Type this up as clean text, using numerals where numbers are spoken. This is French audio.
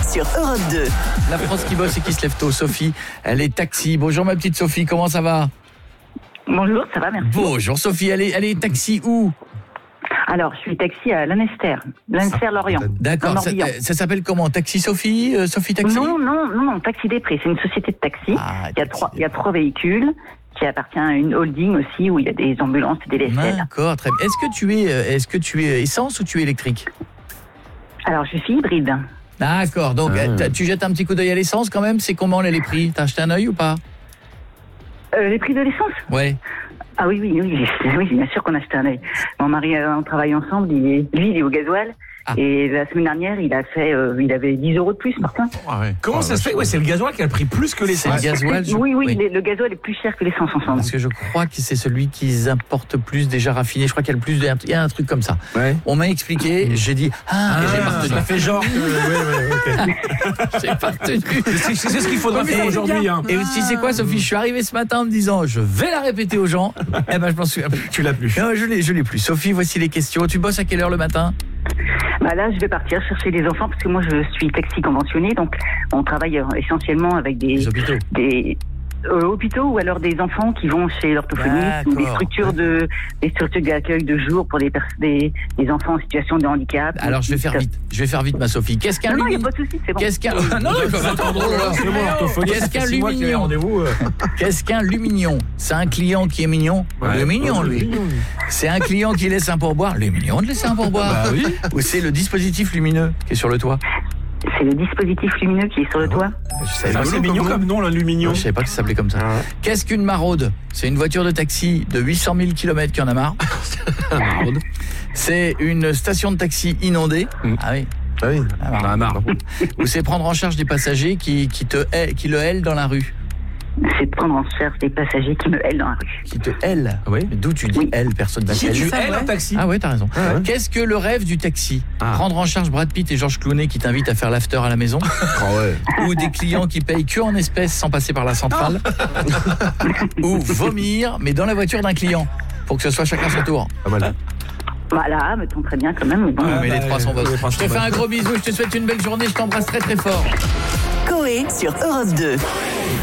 sur Europe 2. La France qui bosse et qui se lève tôt, Sophie, elle est taxi. Bonjour ma petite Sophie, comment ça va? Bonjour, ça va, merci. Bonjour Sophie, elle est taxi où? Alors, je suis taxi à Lanester Lorient. D'accord, ça s'appelle comment? Taxi Sophie? Sophie Taxi? Non, Taxi des Prés, c'est une société de taxi. Il y a 3 véhicules qui appartiennent à une holding aussi où il y a des ambulances et des lacets. D'accord, très bien. Est-ce que tu es essence ou tu es électrique? Alors, je suis hybride. D'accord, donc tu jettes un petit coup d'œil à l'essence quand même, c'est comment les prix? T'as acheté un œil ou pas? Les prix de l'essence? Ouais. Ah oui, bien sûr qu'on a acheté un œil. Mon mari, on travaille ensemble, lui, il est au gasoil. Et la semaine dernière, il avait 10 € de plus, Martin. Comment ça se fait? Ouais, c'est le gasoil qui a le prix plus que l'essence. C'est le gasoil. Oui, le gasoil est plus cher que l'essence ensemble. Parce que je crois que c'est celui qu'ils importent plus déjà raffiné. Je crois qu'il y a le plus, il y a un truc comme ça. Ouais. On m'a expliqué, j'ai dit j'ai pas retenu. Ça fait genre que j'ai pas retenu. C'est ce qu'il faudra faire aujourd'hui. Et tu sais quoi, Sophie, je suis arrivé ce matin en me disant je vais la répéter aux gens. Eh ben je m'en souviens plus. Tu l'as plus. Non, je l'ai plus. Sophie, voici les questions. Tu bosses à quelle heure le matin? Là, je vais partir chercher les enfants parce que moi, je suis taxi conventionné, donc on travaille essentiellement avec des hôpitaux ou alors des enfants qui vont chez l'orthophoniste ou des structures d'accueil de jour pour des enfants en situation de handicap. Alors je vais faire vite ma Sophie. Qu'est-ce qu'un Non, il n'y a pas de souci, c'est bon. Qu'est-ce qu'un lumignon? C'est un client qui est mignon. Le mignon, lui. C'est un client qui laisse un pourboire. Le mignon de laisser un pourboire. Oui. Ou c'est le dispositif lumineux qui est sur le toit? C'est le dispositif lumineux qui est sur le toit. C'est mignon comme nom, l'aluminium. Je savais pas que ça s'appelait comme ça. Qu'est-ce qu'une maraude? C'est une voiture de taxi de 800 000 km qui en a marre. C'est une station de taxi inondée. Ah oui. Marre. Ou c'est prendre en charge des passagers qui le hèlent dans la rue. C'est de prendre en charge des passagers qui me hèlent dans la rue. Qui te hèlent? Oui. D'où tu dis hèle? Personne n'a hèle. Tu hèles un taxi? Ah ouais, t'as raison. Qu'est-ce que le rêve du taxi? Prendre en charge Brad Pitt et Georges Clooney qui t'invitent à faire l'after à la maison? Ou des clients qui payent que en espèces sans passer par la centrale? Ou vomir, mais dans la voiture d'un client, pour que ce soit chacun son tour? Pas mal. Voilà, me tombe très bien quand même. Mais bon. Mais les 3 sont bonnes. Je te fais un gros bisou, je te souhaite une belle journée, je t'embrasse très très fort. Coé sur Europe 2.